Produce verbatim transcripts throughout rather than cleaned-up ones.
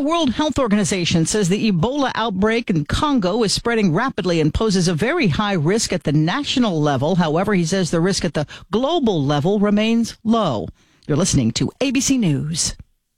the World Health Organization says the Ebola outbreak in Congo is spreading rapidly and poses a very high risk at the national level. However, he says the risk at the global level remains low. You're listening to A B C News.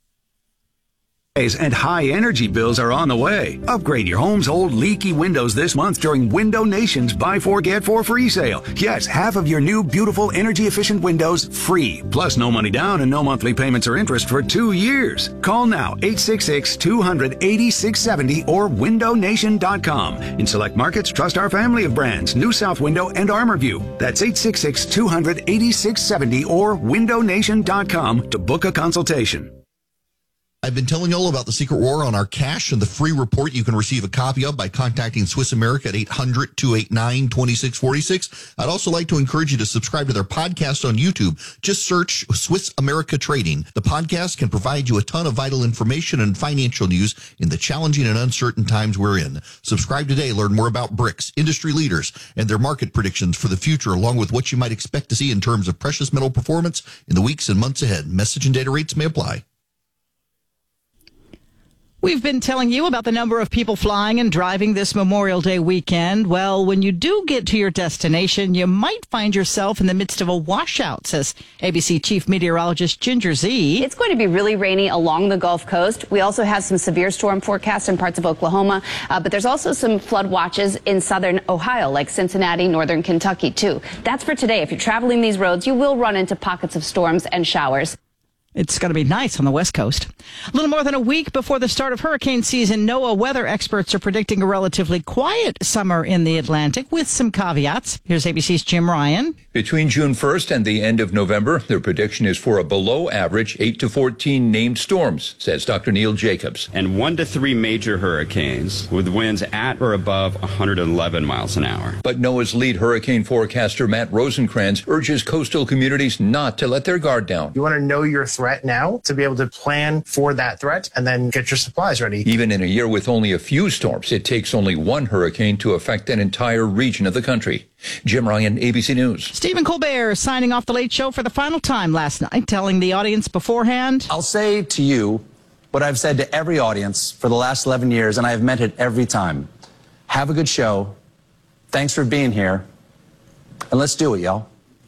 And high energy bills are on the way. Upgrade your home's old leaky windows this month during Window Nation's Buy Four Get Four free sale. Yes, half of your new beautiful energy efficient windows free. Plus no money down and no monthly payments or interest for two years. Call now eight six six, two hundred, eighty-six seventy or window nation dot com. In select markets, trust our family of brands, New South Window and Armorview. That's eight six six, two hundred, eighty-six seventy or window nation dot com to book a consultation. I've been telling you all about the Secret War on our cash and the free report you can receive a copy of by contacting Swiss America at eight hundred, two eight nine, two six four six. I'd also like to encourage you to subscribe to their podcast on YouTube. Just search Swiss America Trading. The podcast can provide you a ton of vital information and financial news in the challenging and uncertain times we're in. Subscribe today. Learn more about BRICS, industry leaders, and their market predictions for the future, along with what you might expect to see in terms of precious metal performance in the weeks and months ahead. Message and data rates may apply. We've been telling you about the number of people flying and driving this Memorial Day weekend. Well, when you do get to your destination, you might find yourself in the midst of a washout, says A B C Chief Meteorologist Ginger Zee. It's going to be really rainy along the Gulf Coast. We also have some severe storm forecasts in parts of Oklahoma, uh, but there's also some flood watches in southern Ohio, like Cincinnati, northern Kentucky, too. That's for today. If you're traveling these roads, you will run into pockets of storms and showers. It's going to be nice on the West Coast. A little more than a week before the start of hurricane season, NOAA weather experts are predicting a relatively quiet summer in the Atlantic with some caveats. Here's A B C's Jim Ryan. Between June first and the end of November, their prediction is for a below average eight to fourteen named storms, says Doctor Neil Jacobs. And one to three major hurricanes with winds at or above one hundred eleven miles an hour. But NOAA's lead hurricane forecaster Matt Rosencrantz urges coastal communities not to let their guard down. You want to know your threat now to be able to plan for that threat and then get your supplies ready. Even in a year with only a few storms, it takes only one hurricane to affect an entire region of the country. Jim Ryan, A B C News. Stephen Colbert signing off The Late Show for the final time last night, telling the audience beforehand, I'll say to you what I've said to every audience for the last eleven years, and I have meant it every time. Have a good show. Thanks for being here. And let's do it, y'all.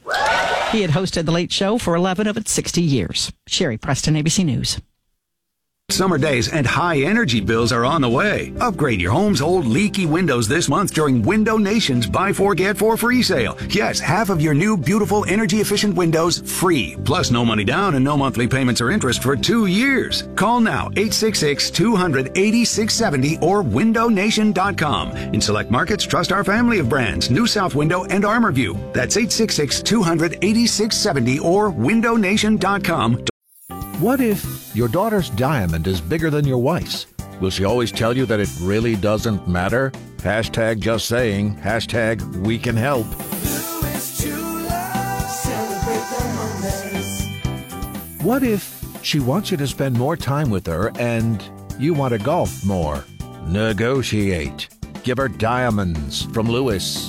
He had hosted The Late Show for eleven of its sixty years. Sherry Preston, A B C News. Summer days and high energy bills are on the way. Upgrade your home's old leaky windows this month during Window Nation's Buy Four Get Four free sale. Yes, half of your new beautiful energy efficient windows free. Plus no money down and no monthly payments or interest for two years. Call now eight six six, two hundred, eighty-six seventy or window nation dot com. In select markets, trust our family of brands, New South Window and Armorview. That's eight six six, two hundred, eighty-six seventy or window nation dot com. What if your daughter's diamond is bigger than your wife's? Will she always tell you that it really doesn't matter? Hashtag just saying. Hashtag we can help. What if she wants you to spend more time with her and you want to golf more? Negotiate. Give her diamonds from Lewis.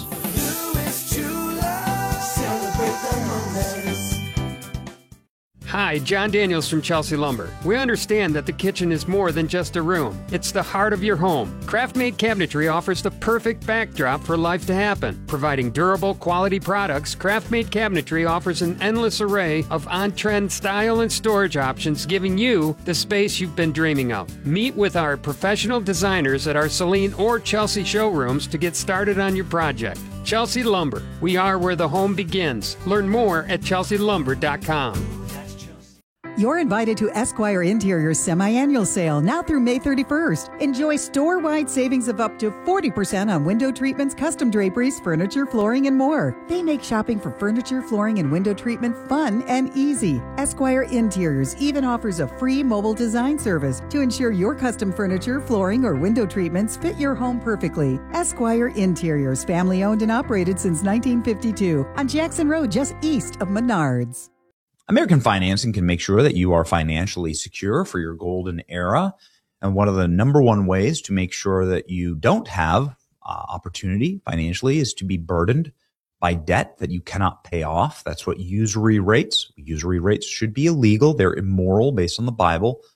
Hi, John Daniels from Chelsea Lumber. We understand that the kitchen is more than just a room. It's the heart of your home. Craft-made cabinetry offers the perfect backdrop for life to happen. Providing durable, quality products, Craft-made cabinetry offers an endless array of on-trend style and storage options, giving you the space you've been dreaming of. Meet with our professional designers at our Celine or Chelsea showrooms to get started on your project. Chelsea Lumber. We are where the home begins. Learn more at chelsea lumber dot com. You're invited to Esquire Interior's semi-annual sale now through May thirty-first. Enjoy store-wide savings of up to forty percent on window treatments, custom draperies, furniture, flooring, and more. They make shopping for furniture, flooring, and window treatment fun and easy. Esquire Interiors even offers a free mobile design service to ensure your custom furniture, flooring, or window treatments fit your home perfectly. Esquire Interiors, family-owned and operated since nineteen fifty-two on Jackson Road, just east of Menards. American Financing can make sure that you are financially secure for your golden era. And one of the number one ways to make sure that you don't have uh, opportunity financially is to be burdened by debt that you cannot pay off. That's what usury rates. Usury rates should be illegal. They're immoral based on the Bible.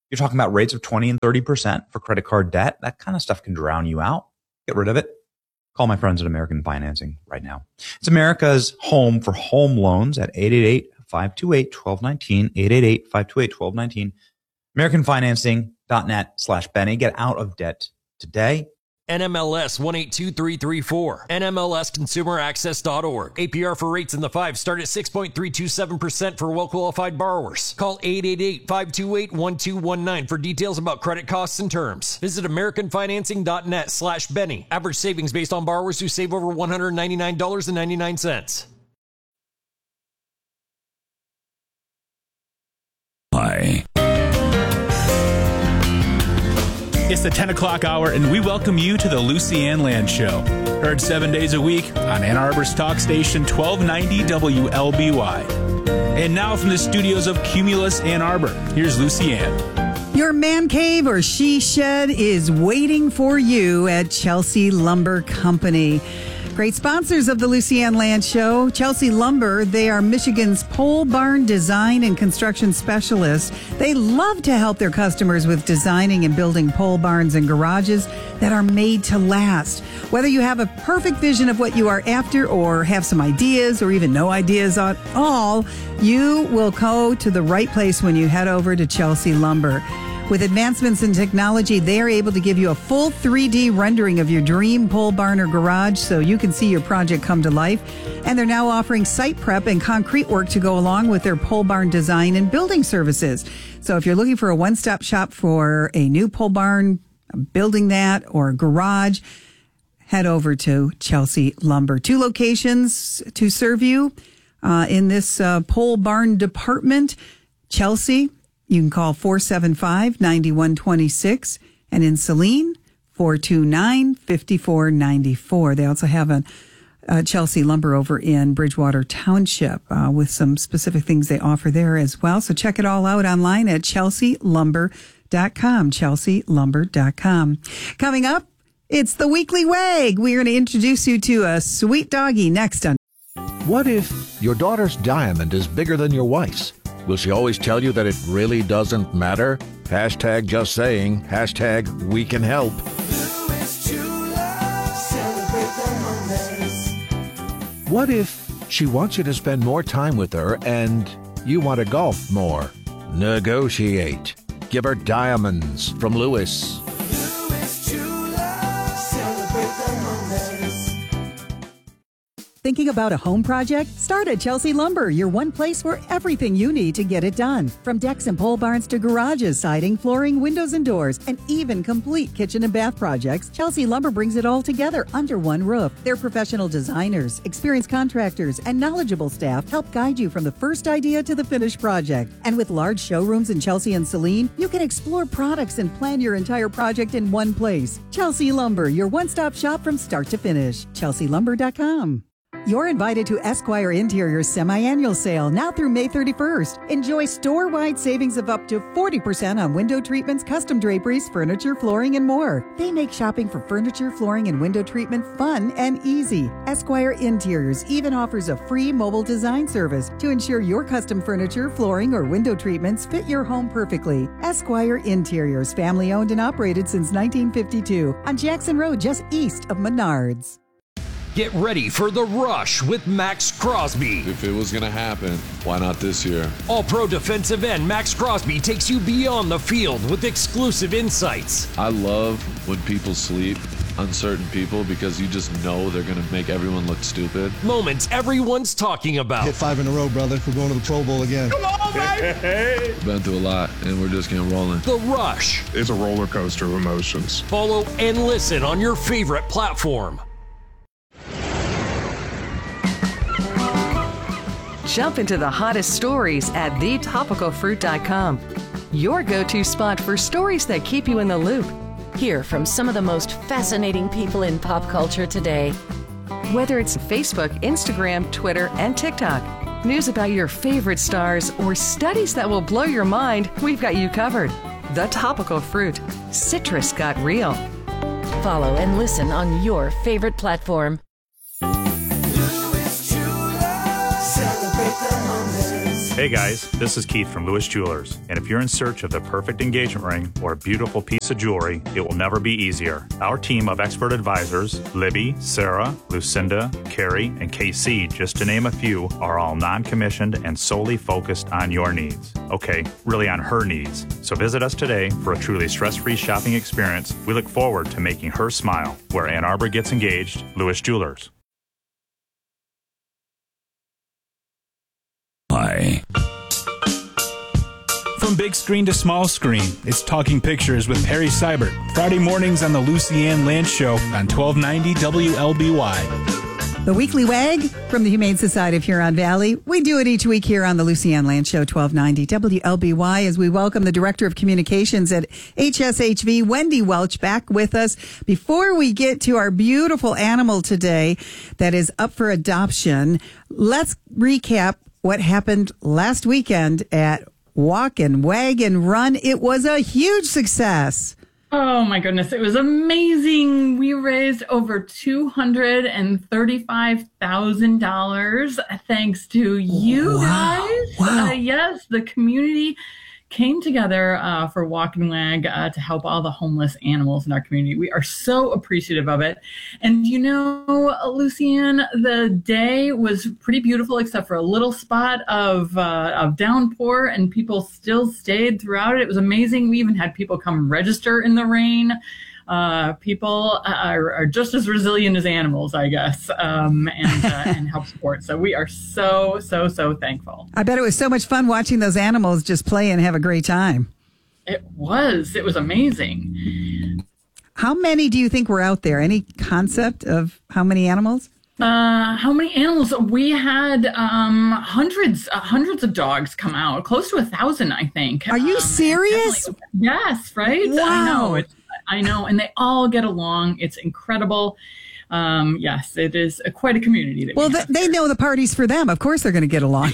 You're talking about rates of twenty and thirty percent for credit card debt. That kind of stuff can drown you out. Get rid of it. Call my friends at American Financing right now. It's America's home for home loans at eight eight eight, five two eight, one two one nine, eight eight eight, five two eight, one two one nine, american financing dot net slash Benny. Get out of debt today. N M L S one eight two three three four. N M L S consumer access dot org. A P R for rates in the five start at six point three two seven percent for well-qualified borrowers. Call eight eight eight, five two eight, one two one nine for details about credit costs and terms. Visit american financing dot net slash Benny. Average savings based on borrowers who save over one hundred ninety-nine dollars and ninety-nine cents. Hi. It's the ten o'clock hour, and we welcome you to the Lucy Ann Land Show. Heard seven days a week on Ann Arbor's talk station, twelve ninety W L B Y. And now from the studios of Cumulus Ann Arbor, here's Lucy Ann. Your man cave or she shed is waiting for you at Chelsea Lumber Company. Great sponsors of the Lucy Ann Land Show. Chelsea Lumber, they are Michigan's pole barn design and construction specialists. They love to help their customers with designing and building pole barns and garages that are made to last. Whether you have a perfect vision of what you are after or have some ideas or even no ideas at all, you will go to the right place when you head over to Chelsea Lumber. With advancements in technology, they are able to give you a full three D rendering of your dream pole barn or garage so you can see your project come to life. And they're now offering site prep and concrete work to go along with their pole barn design and building services. So if you're looking for a one-stop shop for a new pole barn, building that, or garage, head over to Chelsea Lumber. Two locations to serve you uh, in this uh, pole barn department. Chelsea, you can call four seven five, nine one two six, and in Saline, four two nine, five four nine four. They also have a, a Chelsea Lumber over in Bridgewater Township uh, with some specific things they offer there as well. So check it all out online at chelsea lumber dot com, chelsea lumber dot com. Coming up, it's the Weekly Wag. We're going to introduce you to a sweet doggy next on. What if your daughter's diamond is bigger than your wife's? Will she always tell you that it really doesn't matter? Hashtag just saying. Hashtag we can help. What if she wants you to spend more time with her and you want to golf more? Negotiate. Give her diamonds from Lewis. Thinking about a home project? Start at Chelsea Lumber, your one place for everything you need to get it done. From decks and pole barns to garages, siding, flooring, windows and doors, and even complete kitchen and bath projects, Chelsea Lumber brings it all together under one roof. Their professional designers, experienced contractors, and knowledgeable staff help guide you from the first idea to the finished project. And with large showrooms in Chelsea and Saline, you can explore products and plan your entire project in one place. Chelsea Lumber, your one-stop shop from start to finish. chelsea lumber dot com. You're invited to Esquire Interior's semi-annual sale now through May thirty-first. Enjoy store-wide savings of up to forty percent on window treatments, custom draperies, furniture, flooring, and more. They make shopping for furniture, flooring, and window treatment fun and easy. Esquire Interiors even offers a free mobile design service to ensure your custom furniture, flooring, or window treatments fit your home perfectly. Esquire Interiors, family-owned and operated since nineteen fifty-two on Jackson Road, just east of Menards. Get ready for The Rush with Max Crosby. If it was going to happen, why not this year? All-pro defensive end Max Crosby takes you beyond the field with exclusive insights. I love when people sleep, uncertain people, because you just know they're going to make everyone look stupid. Moments everyone's talking about. Hit five in a row, brother. We're going to the Pro Bowl again. Come on, baby! Been through a lot, and we're just getting rolling. The Rush. It's a roller coaster of emotions. Follow and listen on your favorite platform. Jump into the hottest stories at the topical fruit dot com. Your go-to spot for stories that keep you in the loop. Hear from some of the most fascinating people in pop culture today. Whether it's Facebook, Instagram, Twitter, and TikTok, news about your favorite stars, or studies that will blow your mind, we've got you covered. The Topical Fruit. Citrus got real. Follow and listen on your favorite platform. Hey guys, this is Keith from Lewis Jewelers, and if you're in search of the perfect engagement ring or a beautiful piece of jewelry, it will never be easier. Our team of expert advisors, Libby, Sarah, Lucinda, Carrie, and K C, just to name a few, are all non-commissioned and solely focused on your needs. Okay, really on her needs. So visit us today for a truly stress-free shopping experience. We look forward to making her smile. Where Ann Arbor gets engaged, Lewis Jewelers. Hi. From big screen to small screen, it's Talking Pictures with Perry Seibert. Friday mornings on the Lucy Ann Land Show on twelve ninety W L B Y. The Weekly Wag from the Humane Society of Huron Valley. We do it each week here on the Lucy Ann Land Show, twelve ninety W L B Y, as we welcome the Director of Communications at H S H V, Wendy Welch, back with us. Before we get to our beautiful animal today that is up for adoption, let's recap what happened last weekend at Walk and Wag and Run. It was a huge success. Oh my goodness, it was amazing. We raised over two hundred thirty-five thousand dollars thanks to you wow. guys. Wow. Uh, yes, the community came together uh, for Walk and Wag uh, to help all the homeless animals in our community. We are so appreciative of it. And you know, Lucy Ann, the day was pretty beautiful except for a little spot of, uh, of downpour, and people still stayed throughout it. It was amazing. We even had people come register in the rain. Uh, people are, are just as resilient as animals, I guess, um, and, uh, and help support. So we are so, so, so thankful. I bet it was so much fun watching those animals just play and have a great time. It was. It was amazing. How many do you think were out there? Any concept of how many animals? Uh, how many animals? We had um, hundreds, uh, hundreds of dogs come out, close to a thousand, I think. Are you um, serious? Yes, right? Wow. I know. It's, I know. And they all get along. It's incredible. Um, yes, it is a, quite a community. That well, we th- they know the party's for them. Of course they're going to get along.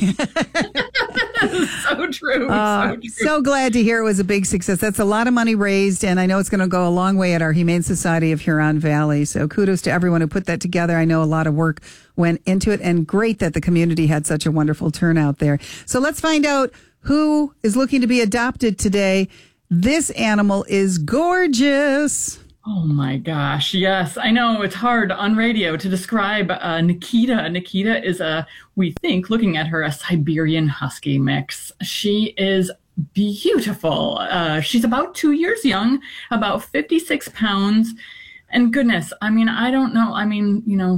so true. Uh, so true. So glad to hear it was a big success. That's a lot of money raised, and I know it's going to go a long way at our Humane Society of Huron Valley. So kudos to everyone who put that together. I know a lot of work went into it, and great that the community had such a wonderful turnout there. So let's find out who is looking to be adopted today. This animal is gorgeous. Oh my gosh. Yes, I know it's hard on radio to describe uh, Nikita. Nikita is a, we think, looking at her, a Siberian Husky mix. She is beautiful. Uh, she's about two years young, about fifty-six pounds. And goodness, I mean, I don't know. I mean, you know,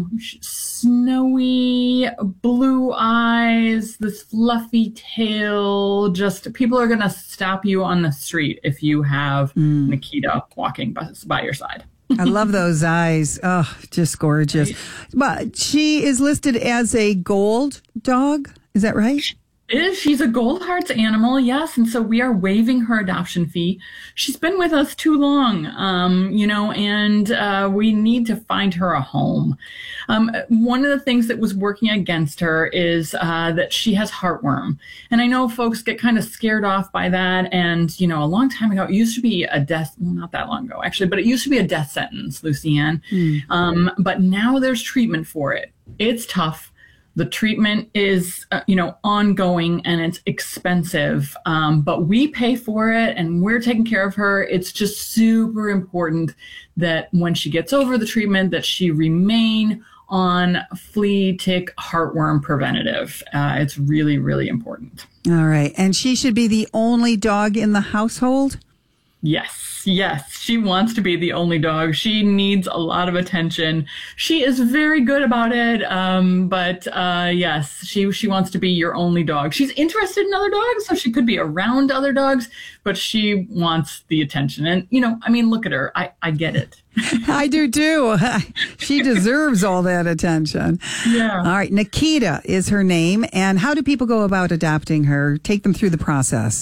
snowy blue eyes, this fluffy tail. Just people are going to stop you on the street if you have mm. Nikita walking by, by your side. I love those eyes. Oh, just gorgeous. Right. But she is listed as a gold dog. Is that right? It is. She's a Gold Hearts animal, yes, and so we are waiving her adoption fee. She's been with us too long, um, you know, and uh, we need to find her a home. Um, one of the things that was working against her is uh, that she has heartworm, and I know folks get kind of scared off by that. And you know, a long time ago, it used to be a death. Well, not that long ago, actually, but it used to be a death sentence, Lucy Ann. Mm. Um, but now there's treatment for it. It's tough. The treatment is, uh, you know, ongoing, and it's expensive, um, but we pay for it and we're taking care of her. It's just super important that when she gets over the treatment, that she remain on flea, tick, heartworm preventative. Uh, it's really, really important. All right. And she should be the only dog in the household? Yes, yes. She wants to be the only dog. She needs a lot of attention. She is very good about it. Um, but uh, yes, she she wants to be your only dog. She's interested in other dogs, so she could be around other dogs, but she wants the attention. And, you know, I mean, look at her. I, I get it. I do too. She deserves all that attention. Yeah. All right. Nikita is her name. And how do people go about adopting her? Take them through the process.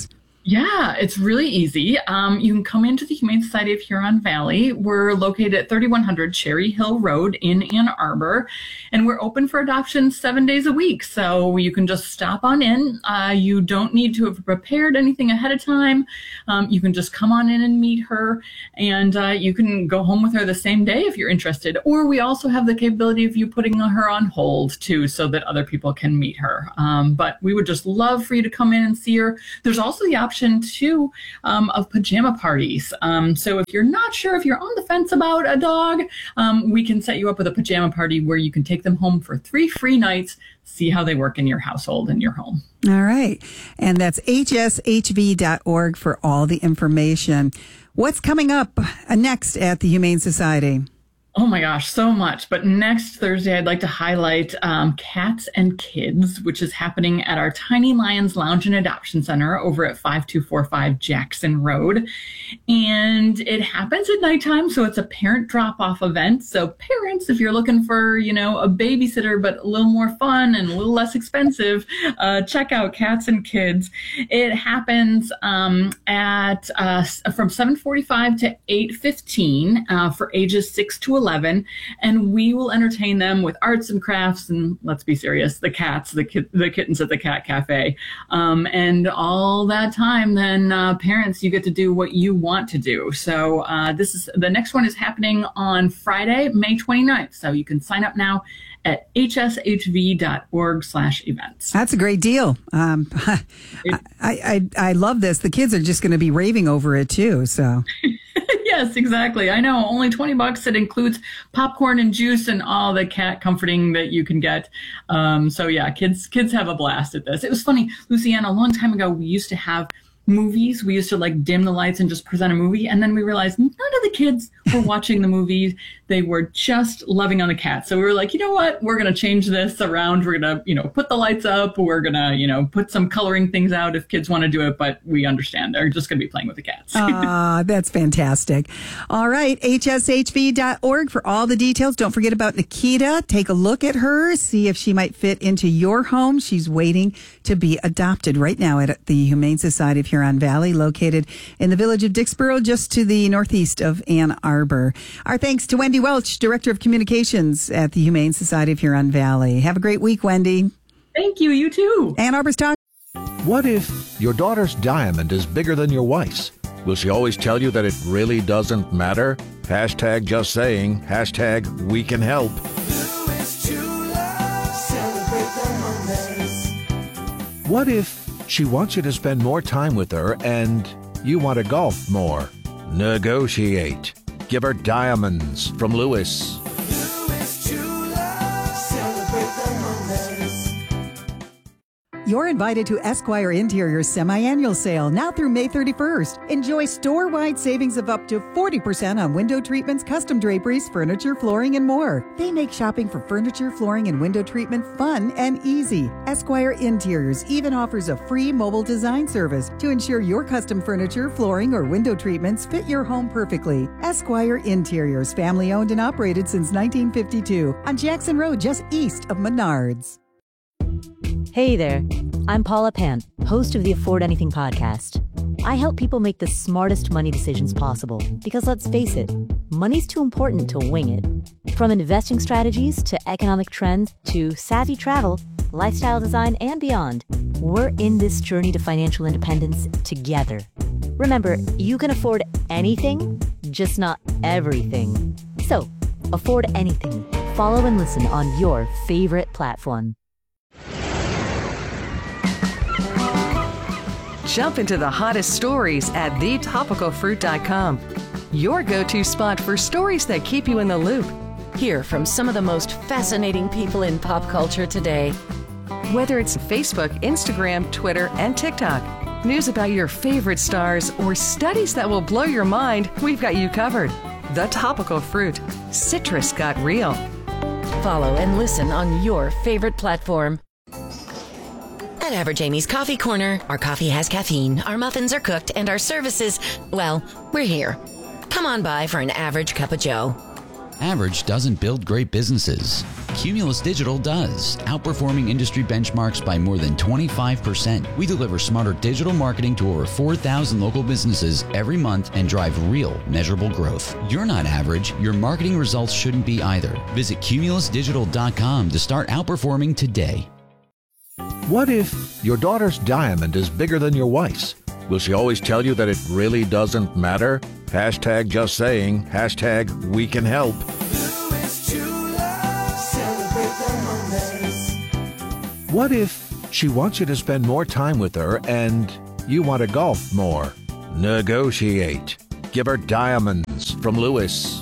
Yeah, it's really easy. Um, you can come into the Humane Society of Huron Valley. We're located at thirty-one hundred Cherry Hill Road in Ann Arbor, and we're open for adoption seven days a week. So you can just stop on in. Uh, you don't need to have prepared anything ahead of time. Um, you can just come on in and meet her, and uh, you can go home with her the same day if you're interested. Or we also have the capability of you putting her on hold too, so that other people can meet her. Um, but we would just love for you to come in and see her. There's also the option too um, of pajama parties. Um, so if you're not sure if you're on the fence about a dog, um, we can set you up with a pajama party where you can take them home for three free nights, see how they work in your household and your home. All right. And that's H S H V dot org for all the information. What's coming up next at the Humane Society? Oh my gosh, so much. But next Thursday, I'd like to highlight um, Cats and Kids, which is happening at our Tiny Lions Lounge and Adoption Center over at five two four five Jackson Road. And it happens at nighttime, so it's a parent drop-off event. So parents, if you're looking for, you know, a babysitter, but a little more fun and a little less expensive, uh, check out Cats and Kids. It happens um, at uh, from seven forty-five to eight fifteen uh, for ages six to eleven, and we will entertain them with arts and crafts and, let's be serious, the cats, the ki- the kittens at the Cat Cafe. Um, and all that time, then uh, parents, you get to do what you want to do. So uh, this is the next one is happening on Friday, May twenty-ninth. So you can sign up now at H S H V dot org slash events. That's a great deal. Um, I, I, I love this. The kids are just going to be raving over it too. So. Yes, exactly. I know. Only twenty bucks. It includes popcorn and juice and all the cat comforting that you can get. Um, so yeah, kids kids have a blast at this. It was funny, Lucianne, a long time ago, we used to have movies. We used to like dim the lights and just present a movie. And then we realized none of the kids were watching the movie. They were just loving on the cat. So we were like, you know what? We're going to change this around. We're going to, you know, put the lights up. We're going to, you know, put some coloring things out if kids want to do it. But we understand they're just going to be playing with the cats. Ah, that's fantastic. All right. H S H V dot org for all the details. Don't forget about Nikita. Take a look at her. See if she might fit into your home. She's waiting to be adopted right now at the Humane Society of Huron Valley, located in the village of Dixboro, just to the northeast of Ann Arbor. Our thanks to Wendy Welch, Director of Communications at the Humane Society of Huron Valley. Have a great week, Wendy. Thank you. You too. Ann Arbor's Talk. What if your daughter's diamond is bigger than your wife's? Will she always tell you that it really doesn't matter? Hashtag just saying. Hashtag we can help. What if she wants you to spend more time with her and you want to golf more? Negotiate. Give her diamonds from Lewis. You're invited to Esquire Interior's semi-annual sale now through May thirty-first. Enjoy store-wide savings of up to forty percent on window treatments, custom draperies, furniture, flooring, and more. They make shopping for furniture, flooring, and window treatment fun and easy. Esquire Interiors even offers a free mobile design service to ensure your custom furniture, flooring, or window treatments fit your home perfectly. Esquire Interiors, family-owned and operated since nineteen fifty-two on Jackson Road, just east of Menards. Hey there, I'm Paula Pant, host of the Afford Anything podcast. I help people make the smartest money decisions possible because, let's face it, money's too important to wing it. From investing strategies to economic trends to savvy travel, lifestyle design, and beyond, we're in this journey to financial independence together. Remember, you can afford anything, just not everything. So, afford anything. Follow and listen on your favorite platform. Jump into the hottest stories at the topical fruit dot com. Your go-to spot for stories that keep you in the loop. Hear from some of the most fascinating people in pop culture today. Whether it's Facebook, Instagram, Twitter, and TikTok, news about your favorite stars, or studies that will blow your mind, we've got you covered. The Topical Fruit. Citrus got real. Follow and listen on your favorite platform. At Average Amy's Coffee Corner, our coffee has caffeine, our muffins are cooked, and our services, well, we're here. Come on by for an average cup of joe. Average doesn't build great businesses. Cumulus Digital does, outperforming industry benchmarks by more than twenty-five percent. We deliver smarter digital marketing to over four thousand local businesses every month and drive real, measurable growth. You're not average. Your marketing results shouldn't be either. Visit cumulus digital dot com to start outperforming today. What if your daughter's diamond is bigger than your wife's? Will she always tell you that it really doesn't matter? Hashtag just saying. Hashtag we can help. What if she wants you to spend more time with her and you want to golf more? Negotiate. Give her diamonds from Lewis.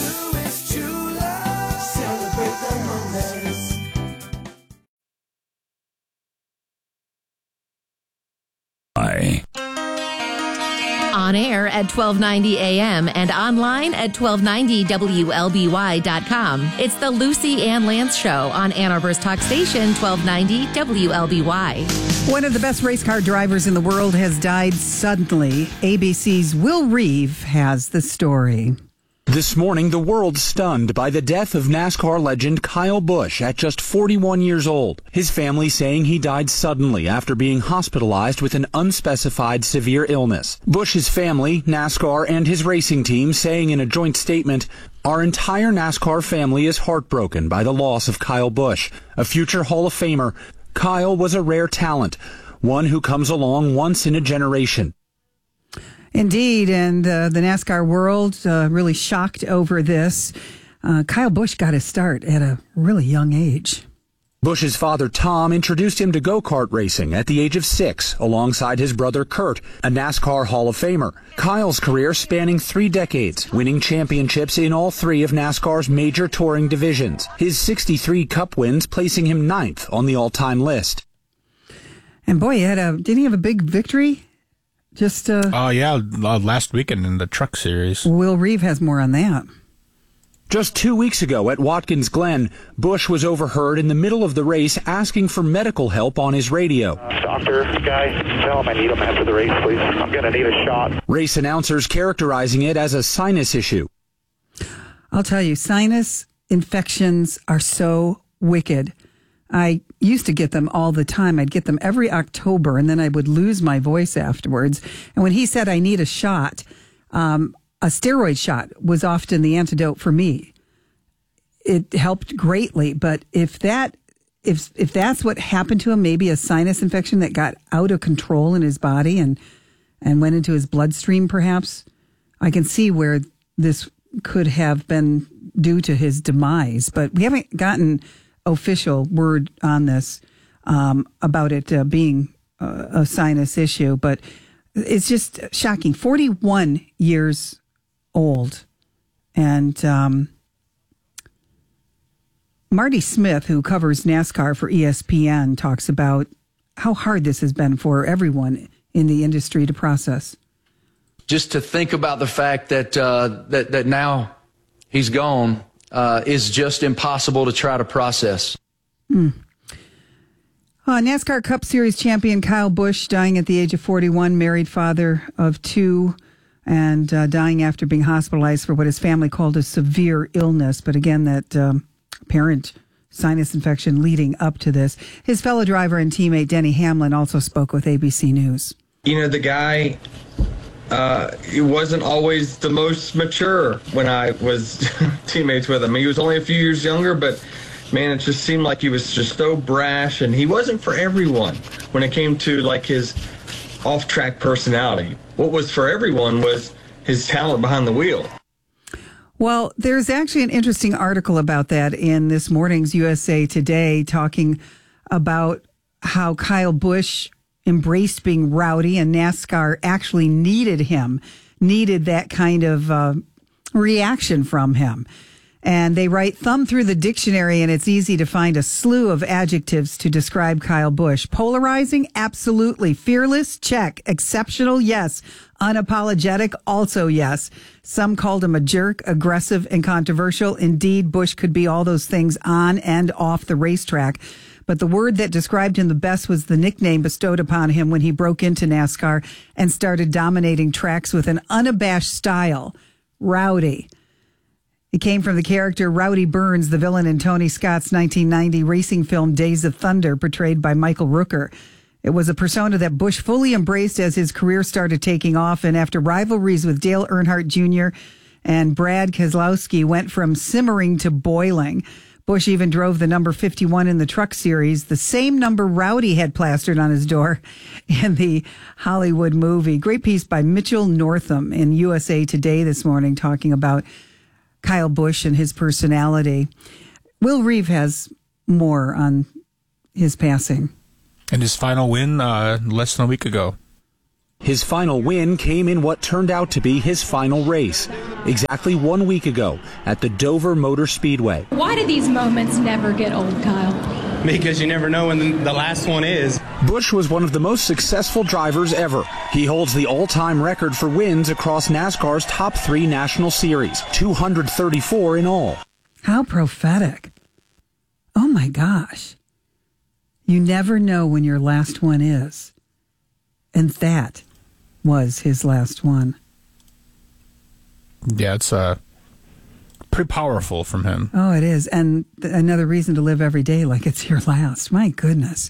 On air at twelve ninety A M and online at twelve ninety W L B Y dot com. It's the Lucy Ann Lance Show on Ann Arbor's talk station, twelve ninety W L B Y. One of the best race car drivers in the world has died suddenly. A B C's Will Reeve has the story. This morning, the world stunned by the death of NASCAR legend Kyle Busch at just forty-one years old. His family saying he died suddenly after being hospitalized with an unspecified severe illness. Busch's family, NASCAR, and his racing team saying in a joint statement, "Our entire NASCAR family is heartbroken by the loss of Kyle Busch, a future Hall of Famer. Kyle was a rare talent, one who comes along once in a generation." Indeed, and uh, the NASCAR world uh, really shocked over this. Uh, Kyle Busch got his start at a really young age. Busch's father, Tom, introduced him to go-kart racing at the age of six, alongside his brother, Kurt, a NASCAR Hall of Famer. Kyle's career spanning three decades, winning championships in all three of NASCAR's major touring divisions. His sixty-three Cup wins placing him ninth on the all-time list. And boy, he had a, didn't he have a big victory? Just uh, oh, yeah, last weekend in the Truck Series. Will Reeve has more on that. Just two weeks ago at Watkins Glen, Busch was overheard in the middle of the race asking for medical help on his radio. Uh, doctor, guy, tell him I need him after the race, please. I'm going to need a shot. Race announcers characterizing it as a sinus issue. I'll tell you, sinus infections are so wicked. I used to get them all the time. I'd get them every October, and then I would lose my voice afterwards. And when he said I need a shot, um, a steroid shot was often the antidote for me. It helped greatly, but if that if if that's what happened to him, maybe a sinus infection that got out of control in his body and and went into his bloodstream, perhaps, I can see where this could have been due to his demise. But we haven't gotten official word on this um, about it uh, being uh, a sinus issue, but it's just shocking. forty-one years old. And um, Marty Smith, who covers NASCAR for E S P N, talks about how hard this has been for everyone in the industry to process. Just to think about the fact that uh, that, that now he's gone Uh, is just impossible to try to process. Hmm. Uh, NASCAR Cup Series champion Kyle Busch dying at the age of forty-one, married, father of two, and uh, dying after being hospitalized for what his family called a severe illness. But again, that um, apparent sinus infection leading up to this. His fellow driver and teammate Denny Hamlin also spoke with A B C News. You know, the guy... Uh, he wasn't always the most mature when I was teammates with him. He was only a few years younger, but man, it just seemed like he was just so brash, and he wasn't for everyone when it came to like his off-track personality. What was for everyone was his talent behind the wheel. Well, there's actually an interesting article about that in this morning's U S A Today, talking about how Kyle Busch embraced being rowdy, and NASCAR actually needed him, needed that kind of uh, reaction from him. And they write, thumb through the dictionary and it's easy to find a slew of adjectives to describe Kyle Busch. Polarizing? Absolutely. Fearless? Check. Exceptional? Yes. Unapologetic? Also yes. Some called him a jerk, aggressive, and controversial. Indeed, Busch could be all those things on and off the racetrack. But the word that described him the best was the nickname bestowed upon him when he broke into NASCAR and started dominating tracks with an unabashed style. Rowdy. It came from the character Rowdy Burns, the villain in Tony Scott's nineteen ninety racing film Days of Thunder, portrayed by Michael Rooker. It was a persona that Bush fully embraced as his career started taking off, and after rivalries with Dale Earnhardt Junior and Brad Keselowski went from simmering to boiling. Bush even drove the number fifty-one in the Truck Series, the same number Rowdy had plastered on his door in the Hollywood movie. Great piece by Mitchell Northam in U S A Today this morning talking about Kyle Busch and his personality. Will Reeve has more on his passing. And his final win uh, less than a week ago. His final win came in what turned out to be his final race, exactly one week ago at the Dover Motor Speedway. Why do these moments never get old, Kyle? Because you never know when the last one is. Busch was one of the most successful drivers ever. He holds the all-time record for wins across NASCAR's top three national series, two hundred thirty-four in all. How prophetic. Oh my gosh. You never know when your last one is. And that was his last one. Yeah, it's uh, pretty powerful from him. Oh, it is. And th- another reason to live every day like it's your last. My goodness.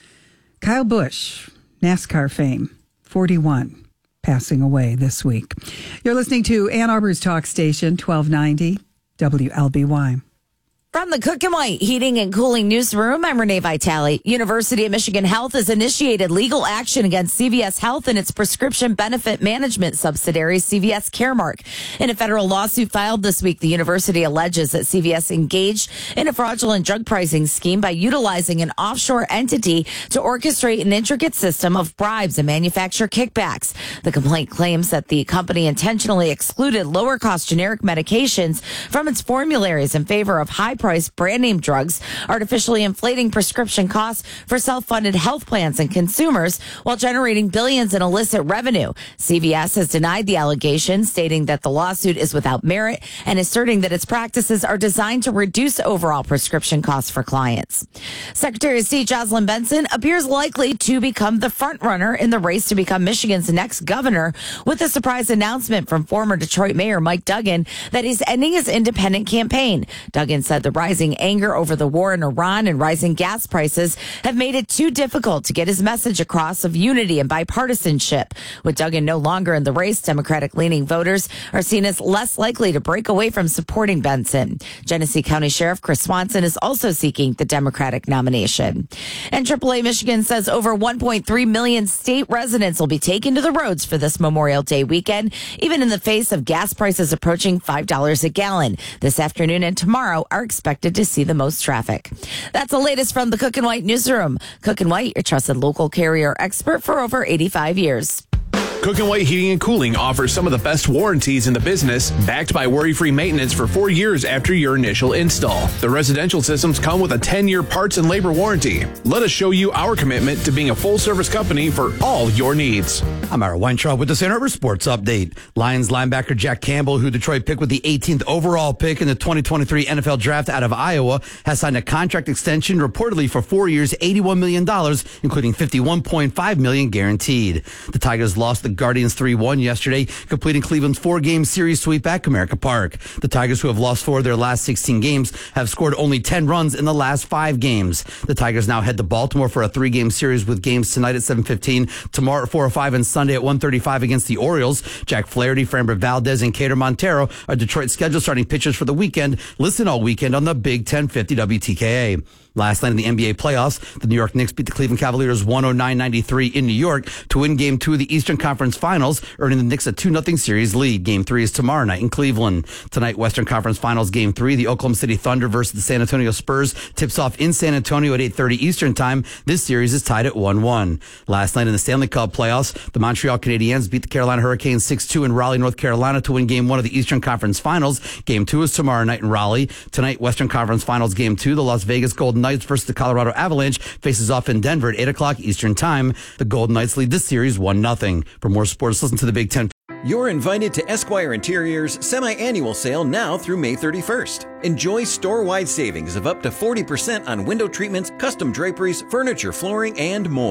Kyle Busch, NASCAR fame, forty-one, passing away this week. You're listening to Ann Arbor's Talk Station, twelve ninety W L B Y. From the Cook and White Heating and Cooling Newsroom, I'm Renee Vitale. University of Michigan Health has initiated legal action against C V S Health and its prescription benefit management subsidiary, C V S Caremark. In a federal lawsuit filed this week, the university alleges that C V S engaged in a fraudulent drug pricing scheme by utilizing an offshore entity to orchestrate an intricate system of bribes and manufacture kickbacks. The complaint claims that the company intentionally excluded lower-cost generic medications from its formularies in favor of high price brand name drugs, artificially inflating prescription costs for self-funded health plans and consumers while generating billions in illicit revenue. C V S has denied the allegations, stating that the lawsuit is without merit and asserting that its practices are designed to reduce overall prescription costs for clients. Secretary of State Jocelyn Benson appears likely to become the frontrunner in the race to become Michigan's next governor, with a surprise announcement from former Detroit Mayor Mike Duggan that he's ending his independent campaign. Duggan said the rising anger over the war in Iran and rising gas prices have made it too difficult to get his message across of unity and bipartisanship. With Duggan no longer in the race, Democratic-leaning voters are seen as less likely to break away from supporting Benson. Genesee County Sheriff Chris Swanson is also seeking the Democratic nomination. And triple A Michigan says over one point three million state residents will be taken to the roads for this Memorial Day weekend, even in the face of gas prices approaching five dollars a gallon. This afternoon and tomorrow are expected to see the most traffic. That's the latest from the Cook and White Newsroom. Cook and White, your trusted local carrier expert for over eighty-five years. Cook and White Heating and Cooling offers some of the best warranties in the business, backed by worry-free maintenance for four years after your initial install. The residential systems come with a ten-year parts and labor warranty. Let us show you our commitment to being a full-service company for all your needs. I'm Ira Weintraub with the Ann Arbor Sports Update. Lions linebacker Jack Campbell, who Detroit picked with the eighteenth overall pick in the twenty twenty-three N F L Draft out of Iowa, has signed a contract extension reportedly for four years, eighty-one million dollars, including fifty-one point five million dollars guaranteed. The Tigers lost the Guardians three one yesterday, completing Cleveland's four-game series sweep at Comerica Park. The Tigers, who have lost four of their last sixteen games, have scored only ten runs in the last five games. The Tigers now head to Baltimore for a three-game series with games tonight at seven fifteen, tomorrow at four oh five, and Sunday at one thirty-five against the Orioles. Jack Flaherty, Framber Valdez, and Cater Montero are Detroit's scheduled starting pitchers for the weekend. Listen all weekend on the Big ten fifty W T K A. Last night in the N B A playoffs, the New York Knicks beat the Cleveland Cavaliers one oh nine ninety-three in New York to win Game two of the Eastern Conference Finals, earning the Knicks a two nothing series lead. Game three is tomorrow night in Cleveland. Tonight, Western Conference Finals Game three, the Oklahoma City Thunder versus the San Antonio Spurs, tips off in San Antonio at eight thirty Eastern Time. This series is tied at one one. Last night in the Stanley Cup playoffs, the Montreal Canadiens beat the Carolina Hurricanes six two in Raleigh, North Carolina to win Game one of the Eastern Conference Finals. Game two is tomorrow night in Raleigh. Tonight, Western Conference Finals Game two, the Las Vegas Golden Knights versus the Colorado Avalanche faces off in Denver at eight o'clock Eastern Time. The Golden Knights lead this series one nothing. For more sports, listen to the Big Ten. You're invited to Esquire Interior's semi-annual sale now through May thirty-first. Enjoy store-wide savings of up to forty percent on window treatments, custom draperies, furniture, flooring, and more.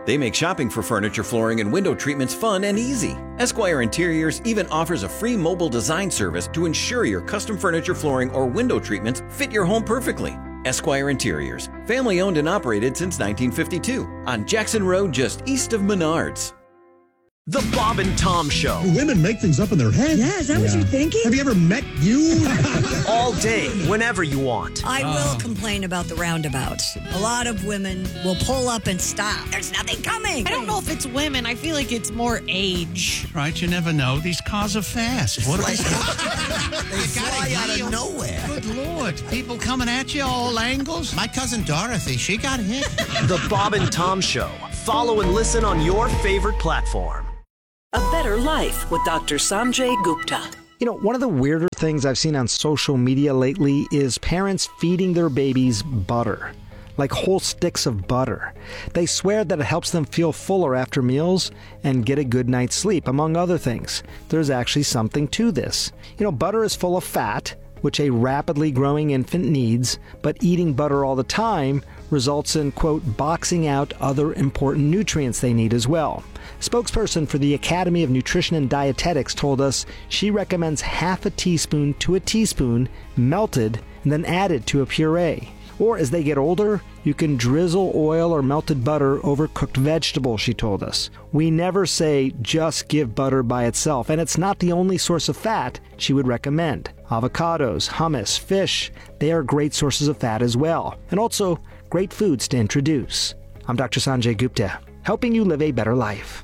They make shopping for furniture, flooring, and window treatments fun and easy. Esquire Interiors even offers a free mobile design service to ensure your custom furniture, flooring, or window treatments fit your home perfectly. Esquire Interiors, family owned and operated since nineteen fifty-two, on Jackson Road just east of Menards. The Bob and Tom Show. Do women make things up in their head? Yeah, is that yeah. what you're thinking? Have you ever met you? All day, whenever you want. I will uh. complain about the roundabouts. A lot of women will pull up and stop. There's nothing coming. I don't know if it's women. I feel like it's more age. Right, you never know. These cars are fast. What are they? They fly out of nowhere. Good Lord. People coming at you all angles. My cousin Dorothy, she got hit. The Bob and Tom Show. Follow and listen on your favorite platform. A Better Life with Doctor Sanjay Gupta. You know, one of the weirder things I've seen on social media lately is parents feeding their babies butter, like whole sticks of butter. They swear that it helps them feel fuller after meals and get a good night's sleep, among other things. There's actually something to this. You know, butter is full of fat, which a rapidly growing infant needs, but eating butter all the time results in, quote, boxing out other important nutrients they need as well. Spokesperson for the Academy of Nutrition and Dietetics told us she recommends half a teaspoon to a teaspoon melted and then added to a puree. Or as they get older, you can drizzle oil or melted butter over cooked vegetables, she told us. We never say just give butter by itself, and it's not the only source of fat she would recommend. Avocados, hummus, fish, they are great sources of fat as well, and also great foods to introduce. I'm Doctor Sanjay Gupta, helping you live a better life.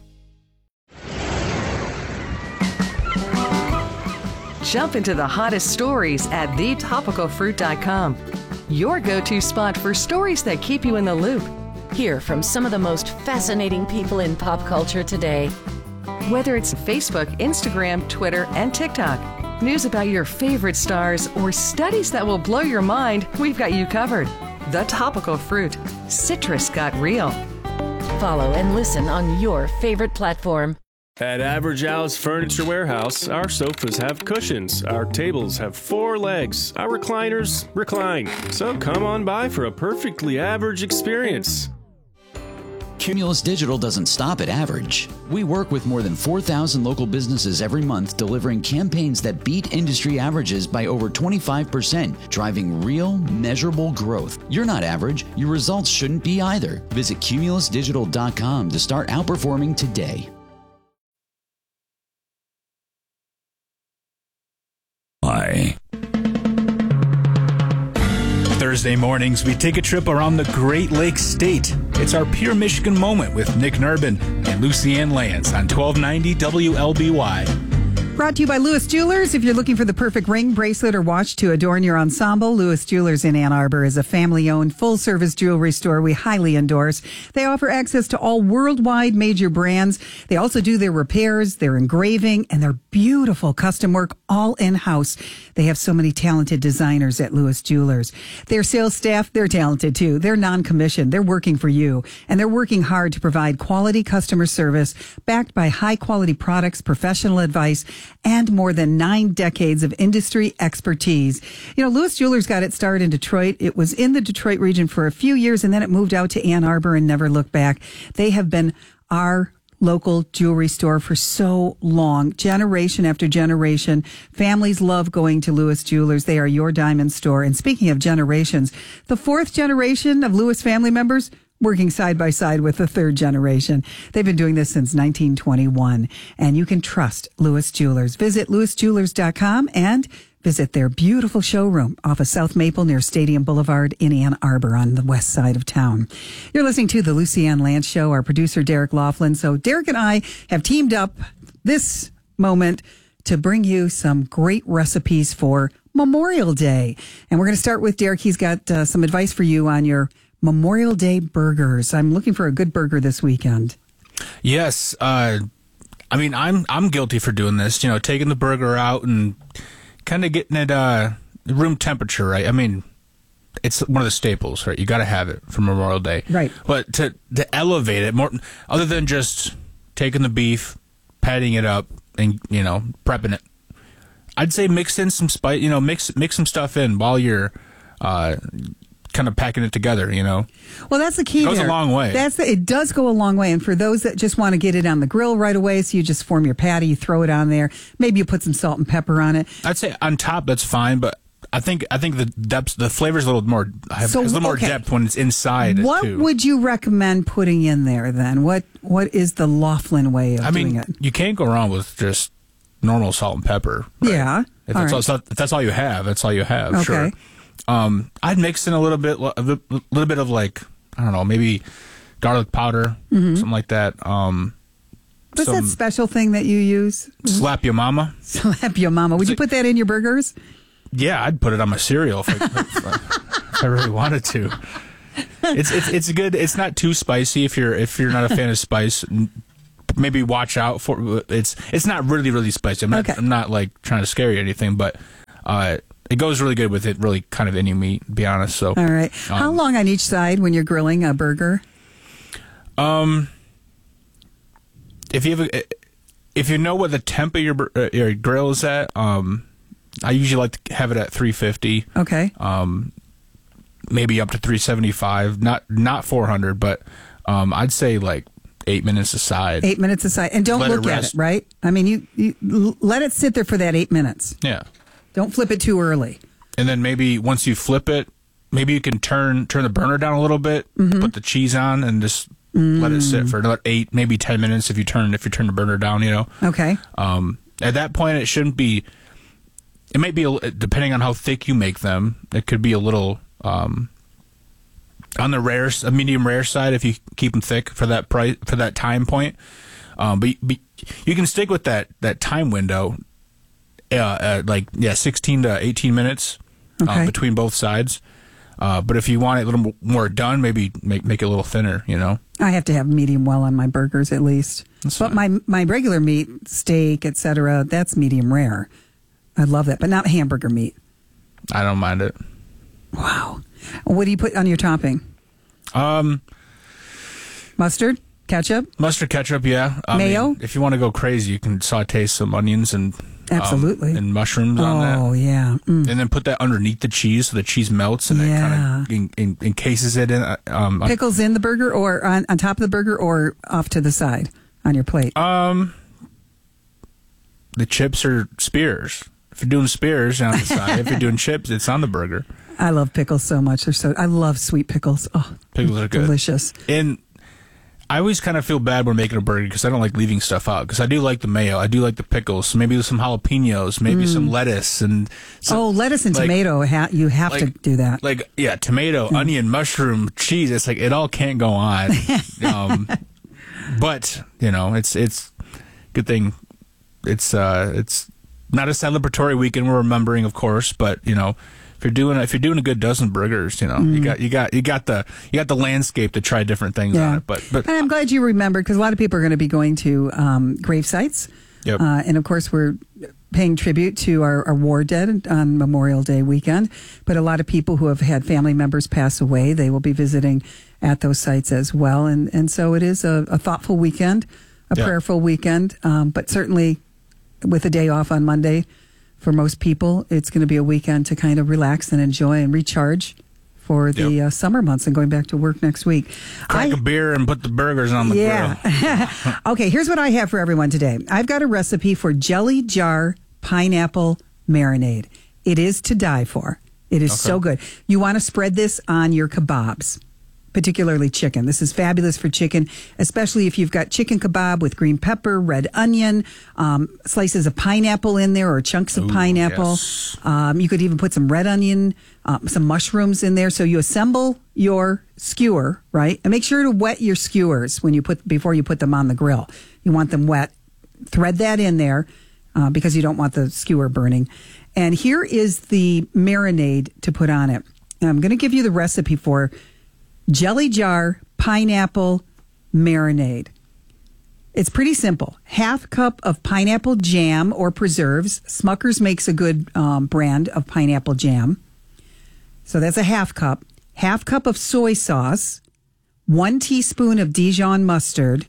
Jump into the hottest stories at the topical fruit dot com. Your go-to spot for stories that keep you in the loop. Hear from some of the most fascinating people in pop culture today. Whether it's Facebook, Instagram, Twitter, and TikTok, news about your favorite stars, or studies that will blow your mind, we've got you covered. The Topical Fruit. Citrus got real. Follow and listen on your favorite platform. At Average Al's Furniture Warehouse, our sofas have cushions, our tables have four legs, our recliners recline. So come on by for a perfectly average experience. Cumulus Digital doesn't stop at average. We work with more than four thousand local businesses every month, delivering campaigns that beat industry averages by over twenty-five percent, driving real, measurable growth. You're not average. Your results shouldn't be either. Visit cumulus digital dot com to start outperforming today. Bye. Thursday mornings, we take a trip around the Great Lakes State. It's our Pure Michigan Moment with Nick Nurbin and Lucy Ann Lance on twelve ninety W L B Y. Brought to you by Lewis Jewelers. If you're looking for the perfect ring, bracelet, or watch to adorn your ensemble, Lewis Jewelers in Ann Arbor is a family-owned, full-service jewelry store we highly endorse. They offer access to all worldwide major brands. They also do their repairs, their engraving, and their beautiful custom work all in-house. They have so many talented designers at Lewis Jewelers. Their sales staff, they're talented too. They're non-commissioned. They're working for you, and they're working hard to provide quality customer service backed by high-quality products, professional advice, and more than nine decades of industry expertise. You know, Lewis Jewelers got its start in Detroit. It was in the Detroit region for a few years, and then it moved out to Ann Arbor and never looked back. They have been our local jewelry store for so long, generation after generation. Families love going to Lewis Jewelers. They are your diamond store. And speaking of generations, the fourth generation of Lewis family members working side by side with the third generation. They've been doing this since nineteen twenty-one, and you can trust Lewis Jewelers. Visit lewis jewelers dot com and visit their beautiful showroom off of South Maple near Stadium Boulevard in Ann Arbor on the west side of town. You're listening to the Lucy Ann Lance Show, our producer Derek Laughlin. So Derek and I have teamed up this moment to bring you some great recipes for Memorial Day. And we're going to start with Derek. He's got uh, some advice for you on your Memorial Day burgers. I'm looking for a good burger this weekend. Yes. Uh, I mean, I'm I'm guilty for doing this, you know, taking the burger out and kind of getting it uh, room temperature, right? I mean, it's one of the staples, right? You got to have it for Memorial Day. Right. But to, to elevate it, more other than just taking the beef, patting it up, and, you know, prepping it, I'd say mix in some spice, you know, mix mix some stuff in while you're uh, kind of packing it together, you know. Well, that's the key. It goes there. a long way. That's the, it does go a long way. And for those that just want to get it on the grill right away, so you just form your patty, you throw it on there. Maybe you put some salt and pepper on it. I'd say on top that's fine, but I think I think the depth, the flavor's a little more have, So, has a little more okay. depth when it's inside. What too. would you recommend putting in there then? What What is the Laughlin way of I doing mean, it? you can't go wrong with just normal salt and pepper. Right? Yeah. If all that's, right. all, if that's all you have, that's all you have. Okay. Sure. Um, I'd mix in a little bit, a little bit of like I don't know, maybe garlic powder, Mhm. something like that. Um, What's some that special thing that you use? slap your mama. Slap your mama. Would you put that in your burgers? Yeah, I'd put it on my cereal if I, if I, if I really wanted to. It's it's it's good. It's not too spicy if you're if you're not a fan of spice. Maybe watch out for it's it's not really really spicy. I'm not Okay. I'm not like trying to scare you or anything, but uh, it goes really good with it. Really kind of any meat, to be honest. So All right. um, How long on each side when you're grilling a burger? Um, if you have a, if you know what the temp of your bur- uh, your grill is at, um, I usually like to have it at three fifty. Okay. Um, maybe up to three seventy-five. Not not four hundred, but um, I'd say like eight minutes aside. Eight minutes aside. And don't Let it look at rest. it, right? I mean, you, you l- let it sit there for that eight minutes. Yeah, Don't flip it too early. and then maybe once you flip it, maybe you can turn turn the burner down a little bit, Mhm. put the cheese on, and just let it sit for another eight, maybe ten minutes if you turn if you turn the burner down. You know. Okay. Um, at that point, it shouldn't be. It might be a, depending on how thick you make them. It could be a little um, on the rare, a medium rare side if you keep them thick for that price for that time point. Um, but, but you can stick with that that time window, uh, uh, like yeah, sixteen to eighteen minutes Okay. uh, between both sides. Uh, but if you want it a little more done, maybe make make it a little thinner. You know. I have to have medium well on my burgers at least. That's but my my regular meat, steak, et cetera, that's medium rare. I love that, but not hamburger meat. I don't mind it. Wow. What do you put on your topping? Um, Mustard, ketchup, mustard, ketchup, yeah. I Mayo? mean, if you want to go crazy, you can saute some onions and um, Absolutely. and mushrooms on that. Oh yeah. Mm. And then put that underneath the cheese so the cheese melts and Yeah. it kind of en- en- encases it in. uh, Um, Pickles in the burger, or on, on top of the burger, or off to the side on your plate. Um, the chips are spears. If you're doing spears on the side, if you're doing chips, it's on the burger. I love pickles so much. They're so. I love sweet pickles. Oh, Pickles are good. delicious. And I always kind of feel bad when making a burger because I don't like leaving stuff out. Because I do like the mayo, I do like the pickles. So maybe some jalapenos, maybe Mm. some lettuce, and some, oh, lettuce and like- tomato. Ha- you have to like- do that. Like yeah, tomato, onion, mushroom, cheese. It's like it all can't go on. um, but you know, it's it's good thing. It's uh, it's not a celebratory weekend. We're remembering, of course, but you know. If you're doing if you're doing a good dozen burgers, you know you Mm. got you got you got the you got the landscape to try different things Yeah. on it. But but And I'm glad you remembered, because a lot of people are going to be going to um, grave sites. Yep. Uh, and of course, we're paying tribute to our, our war dead on Memorial Day weekend. But a lot of people who have had family members pass away, they will be visiting at those sites as well. And, and so it is a, a thoughtful weekend, a Yeah. prayerful weekend. Um, but certainly with a day off on Monday, for most people, it's going to be a weekend to kind of relax and enjoy and recharge for the uh, summer months and going back to work next week. crack a beer and put the burgers on the Yeah. grill. Okay, here's what I have for everyone today. I've got a recipe for jelly jar pineapple marinade. It is to die for. It is so good. You want to spread this on your kebabs, particularly chicken. This is fabulous for chicken, especially if you've got chicken kebab with green pepper, red onion, um, slices of pineapple in there, or chunks of Ooh, pineapple. yes. Um, you could even put some red onion, um, some mushrooms in there. So you assemble your skewer, right? And make sure to wet your skewers when you put before you put them on the grill. You want them wet. Thread that in there uh, because you don't want the skewer burning. And here is the marinade to put on it. And I'm going to give you the recipe for jelly jar pineapple marinade. It's pretty simple. Half cup of pineapple jam or preserves. Smucker's makes a good um, brand of pineapple jam. So that's a half cup. Half cup of soy sauce. One teaspoon of Dijon mustard.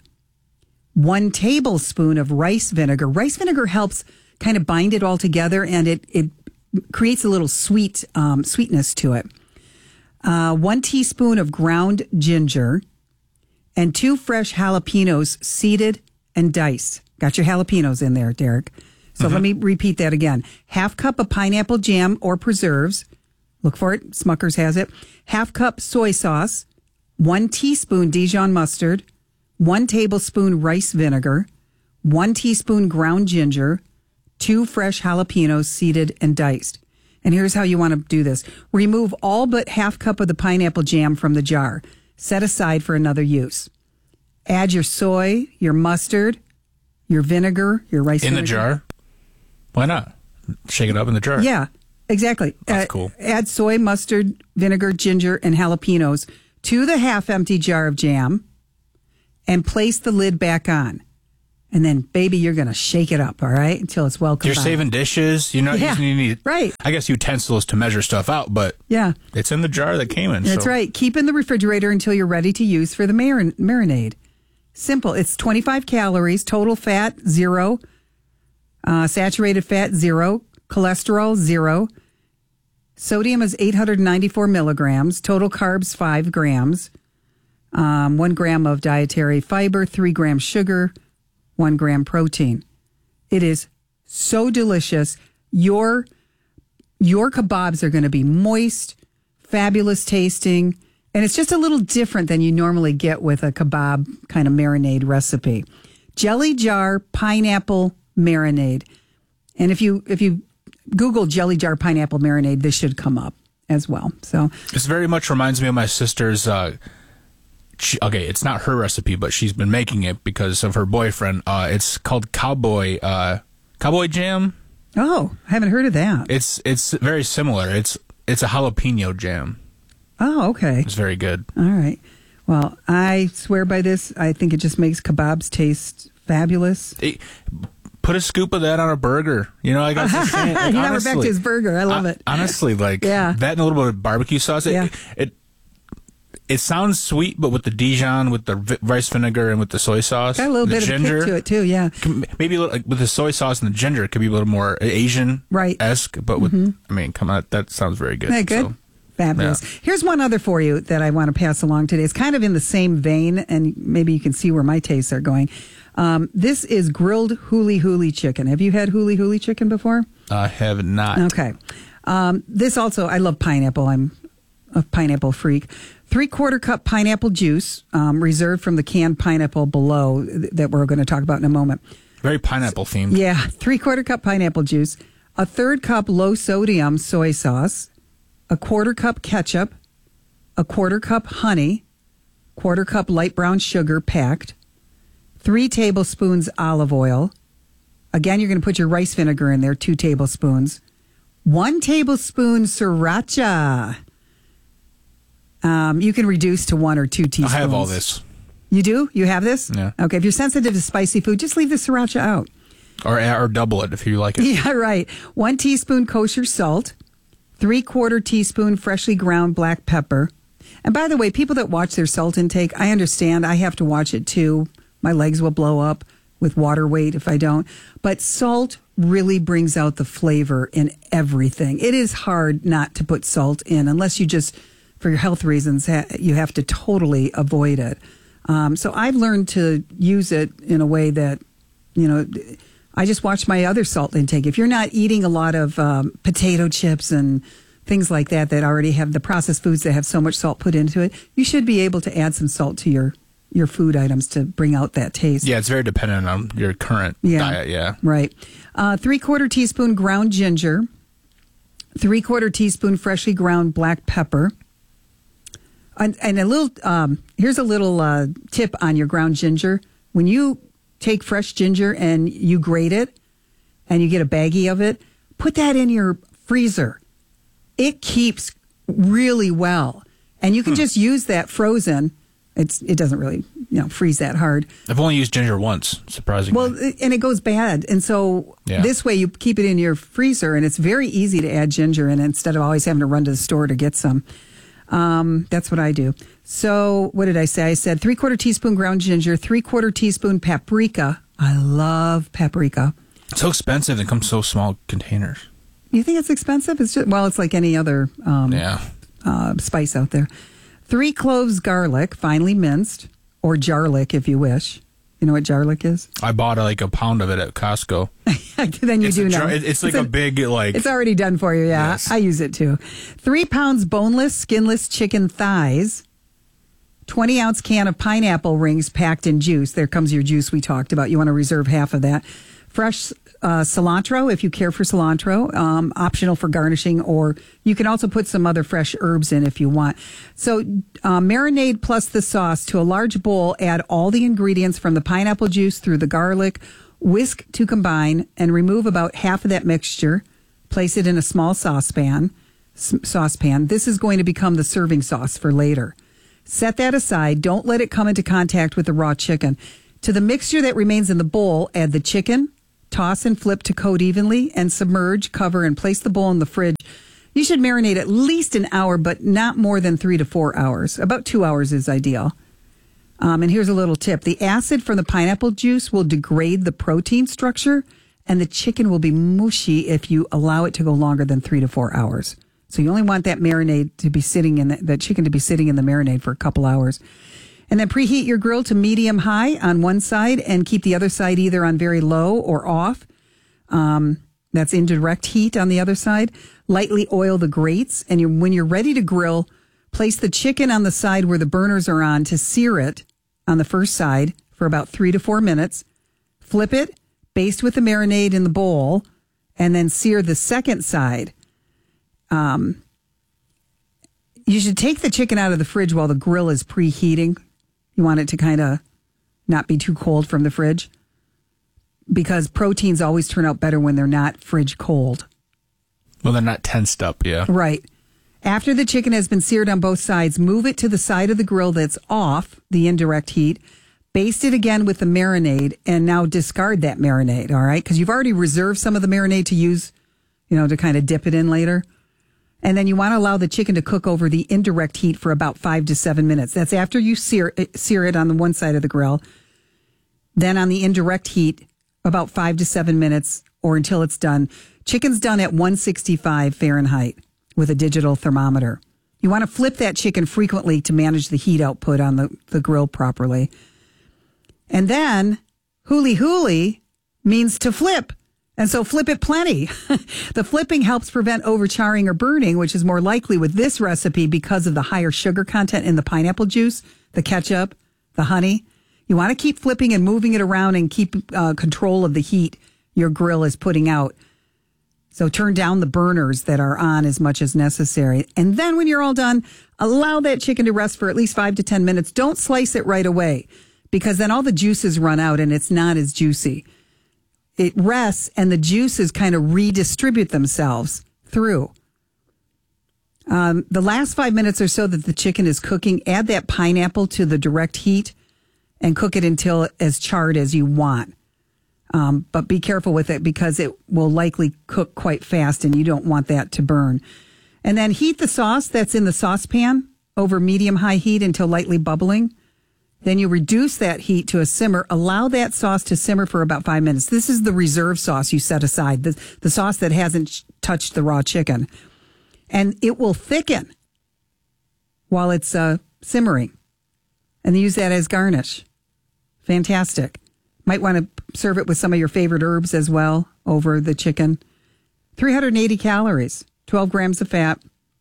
One tablespoon of rice vinegar. Rice vinegar helps kind of bind it all together, and it, it creates a little sweet um, sweetness to it. uh, one teaspoon of ground ginger, and two fresh jalapenos seeded and diced. Got your jalapenos in there, Derek. So mm-hmm. let me repeat that again. Half cup of pineapple jam or preserves. Look for it. Smucker's has it. Half cup soy sauce. One teaspoon Dijon mustard. One tablespoon rice vinegar. One teaspoon ground ginger. Two fresh jalapenos seeded and diced. And here's how you want to do this. Remove all but half cup of the pineapple jam from the jar. Set aside for another use. Add your soy, your mustard, your vinegar, your rice in vinegar. the jar. Why not? Shake it up in the jar. Yeah, exactly. That's uh, cool. Add soy, mustard, vinegar, ginger, and jalapenos to the half-empty jar of jam and place the lid back on. And then, baby, you're going to shake it up, all right, until it's well combined. You're saving dishes. You're not Yeah, using any, right. I guess, utensils to measure stuff out, but Yeah. it's in the jar that came in. That's so. right. Keep in the refrigerator until you're ready to use for the marin- marinade. Simple. It's twenty-five calories, total fat, zero, uh, saturated fat, zero, cholesterol, zero. Sodium is eight hundred ninety-four milligrams, total carbs, five grams, um, one gram of dietary fiber, three grams sugar, one gram protein. It is so delicious. Your, your kebabs are going to be moist, fabulous tasting, and it's just a little different than you normally get with a kebab kind of marinade recipe. Jelly jar pineapple marinade. And if you if you Google jelly jar pineapple marinade, this should come up as well. So This very much reminds me of my sister's uh She, okay, it's not her recipe, but she's been making it because of her boyfriend. Uh, it's called cowboy uh, cowboy jam. Oh, I haven't heard of that. It's it's very similar. It's it's a jalapeno jam. Oh, okay. It's very good. All right. Well, I swear by this. I think it just makes kebabs taste fabulous. Hey, put a scoop of that on a burger. You know, I got to say, like, now we're back to his burger. I love I, it. Honestly, like Yeah. that and a little bit of barbecue sauce. It, Yeah. it it sounds sweet, but with the Dijon, with the vi- rice vinegar, and with the soy sauce, Got a little the bit ginger, of kick to it too. Yeah. can- maybe a little, like, with the soy sauce and the ginger, it could be a little more Asian Right. esque. But with, Mhm. I mean, come on, that sounds very good. Hey, good. So, Fabulous. yeah. Here's one other for you that I want to pass along today. It's kind of in the same vein, and maybe you can see where my tastes are going. Um, this is grilled huli huli chicken. Have you had huli huli chicken before? I have not. Okay. Um, this also, I love pineapple. I'm a pineapple freak. Three quarter cup pineapple juice, um, reserved from the canned pineapple below th- that we're going to talk about in a moment. Very pineapple themed. Yeah, three quarter cup pineapple juice, a third cup low sodium soy sauce, a quarter cup ketchup, a quarter cup honey, quarter cup light brown sugar packed, three tablespoons olive oil. Again, you're going to put your rice vinegar in there, two tablespoons, one tablespoon sriracha. Um, you can reduce to one or two teaspoons. I have all this. You do? You have this? Yeah. Okay. If you're sensitive to spicy food, just leave the sriracha out. Or or double it if you like it. Yeah, right. One teaspoon kosher salt, three quarter teaspoon freshly ground black pepper. And by the way, people that watch their salt intake, I understand. I have to watch it too. My legs will blow up with water weight if I don't. But salt really brings out the flavor in everything. It is hard not to put salt in unless you just, for your health reasons, ha- you have to totally avoid it. Um, so I've learned to use it in a way that, you know, I just watch my other salt intake. If you're not eating a lot of um, potato chips and things like that that already have the processed foods that have so much salt put into it, you should be able to add some salt to your, your food items to bring out that taste. Yeah, it's very dependent on your current Yeah. diet. Yeah. Right. Uh, three quarter teaspoon ground ginger, three quarter teaspoon freshly ground black pepper. And, and a little, um, here's a little uh, tip on your ground ginger. When you take fresh ginger and you grate it and you get a baggie of it, put that in your freezer. It keeps really well. And you can Hmm. just use that frozen. It's It doesn't really, you know, freeze that hard. I've only used ginger once, surprisingly. Well, and it goes bad. And so Yeah. this way you keep it in your freezer, and it's very easy to add ginger in instead of always having to run to the store to get some. Um, that's what I do. So what did I say? I said three quarter teaspoon ground ginger, three quarter teaspoon paprika. I love paprika. It's so expensive. It comes in so small containers. You think it's expensive? It's just, well, it's like any other um, Yeah. uh, spice out there. Three cloves garlic, finely minced, or jarlic if you wish. You know what jarlic is? I bought like a pound of it at Costco. Then you it's do a, know. It's like it's a, a big like. It's already done for you. Yeah, yes. I use it too. Three pounds boneless, skinless chicken thighs. twenty ounce can of pineapple rings packed in juice. There comes your juice we talked about. You want to reserve half of that. Fresh uh, cilantro, if you care for cilantro, um, optional for garnishing, or you can also put some other fresh herbs in if you want. So uh, marinade plus the sauce to a large bowl. Add all the ingredients from the pineapple juice through the garlic. Whisk to combine and remove about half of that mixture. Place it in a small saucepan. Saucepan. This is going to become the serving sauce for later. Set that aside. Don't let it come into contact with the raw chicken. To the mixture that remains in the bowl, add the chicken. Toss and flip to coat evenly and submerge, cover, and place the bowl in the fridge. You should marinate at least an hour, but not more than three to four hours. About two hours is ideal. Um, and here's a little tip. The acid from the pineapple juice will degrade the protein structure, and the chicken will be mushy if you allow it to go longer than three to four hours. So you only want that marinade to be sitting in the, the chicken to be sitting in the marinade for a couple hours. And then preheat your grill to medium high on one side and keep the other side either on very low or off. Um, that's indirect heat on the other side. Lightly oil the grates. And you, when you're ready to grill, place the chicken on the side where the burners are on to sear it on the first side for about three to four minutes. Flip it, baste with the marinade in the bowl, and then sear the second side. Um, you should take the chicken out of the fridge while the grill is preheating. You want it to kind of not be too cold from the fridge, because proteins always turn out better when they're not fridge cold. Well, they're not tensed up, yeah. Right. After the chicken has been seared on both sides, move it to the side of the grill that's off the indirect heat. Baste it again with the marinade, and now discard that marinade, all right? Because you've already reserved some of the marinade to use, you know, to kind of dip it in later. And then you want to allow the chicken to cook over the indirect heat for about five to seven minutes. That's after you sear it, sear it on the one side of the grill. Then on the indirect heat, about five to seven minutes or until it's done. Chicken's done at one sixty-five Fahrenheit with a digital thermometer. You want to flip that chicken frequently to manage the heat output on the, the grill properly. And then huli huli means to flip. And so flip it plenty. The flipping helps prevent overcharring or burning, which is more likely with this recipe because of the higher sugar content in the pineapple juice, the ketchup, the honey. You want to keep flipping and moving it around and keep uh, control of the heat your grill is putting out. So turn down the burners that are on as much as necessary. And then when you're all done, allow that chicken to rest for at least five to ten minutes. Don't slice it right away, because then all the juices run out and it's not as juicy. It rests and the juices kind of redistribute themselves through. Um, the last five minutes or so that the chicken is cooking, add that pineapple to the direct heat and cook it until as charred as you want. Um, but be careful with it because it will likely cook quite fast and you don't want that to burn. And then heat the sauce that's in the saucepan over medium-high heat until lightly bubbling. Then you reduce that heat to a simmer. Allow that sauce to simmer for about five minutes. This is the reserve sauce you set aside, the, the sauce that hasn't touched the raw chicken. And it will thicken while it's uh, simmering. And use that as garnish. Fantastic. Might want to serve it with some of your favorite herbs as well over the chicken. three hundred eighty calories, twelve grams of fat,